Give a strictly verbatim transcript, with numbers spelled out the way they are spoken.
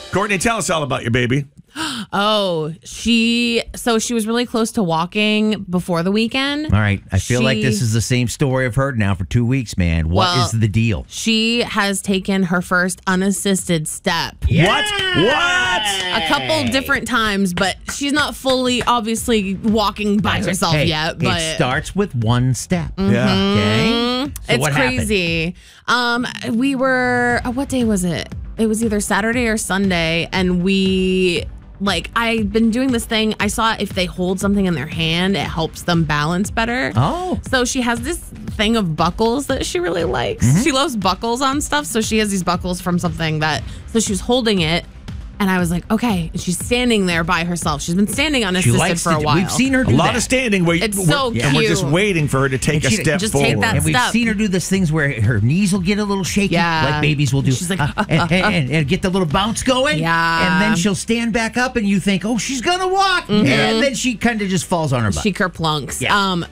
Courtney, tell us all about your baby. Oh, she, so she was really close to walking before the weekend. All right. I feel She- like this is the same story I've heard now for two weeks, man. What Well, is the deal? She has taken her first unassisted step. What? What? A couple different times, but she's not fully, obviously, walking by herself Hey, yet. But it starts with one step. Yeah. Okay. So it's what crazy. Um, we were, uh, what day was it? It was either Saturday or Sunday, and we, like, I've been doing this thing. I saw if they hold something in their hand, it helps them balance better. Oh. So she has this thing of buckles that she really likes. Mm-hmm. She loves buckles on stuff, so she has these buckles from something that, so she was holding it. And I was like, okay. And she's standing there by herself. She's been standing She unassisted likes for to a do- while. We've seen her do A lot that. of standing. Where It's we're, so And we're just cute. waiting for her to take And a she- step just take forward. that And we've step. seen her do this things where her knees will get a little shaky, Yeah. like babies will do. She's like, uh, and, and, and, and get the little bounce going. Yeah. And then she'll stand back up and you think, oh, she's going to walk. And then she kind of just falls on her butt. She kerplunks. Yeah. Um,